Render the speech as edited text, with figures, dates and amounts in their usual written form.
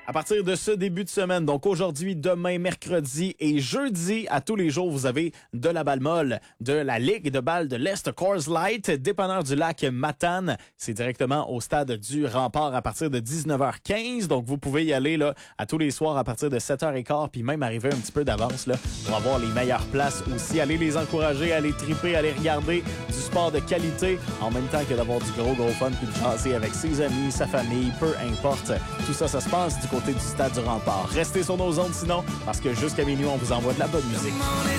À partir de ce début de semaine, donc aujourd'hui, demain, mercredi et jeudi, à tous les jours, vous avez de la balle molle de la Ligue de balle de l'Est Coors Light, dépanneur du lac Matane. C'est directement au stade du Rempart à partir de 19h15. Donc, vous pouvez y aller là à tous les soirs à partir de 7h15, puis même arriver un petit peu d'avance là pour avoir les meilleures places aussi. Allez les encourager, allez triper, allez regarder du sport de qualité en même temps que d'avoir du gros fun puis de jaser avec ses amis, sa famille, peu importe. Tout ça, ça se passe du côté du stade du Rempart. Restez sur nos ondes sinon, parce que jusqu'à minuit, on vous envoie de la bonne musique.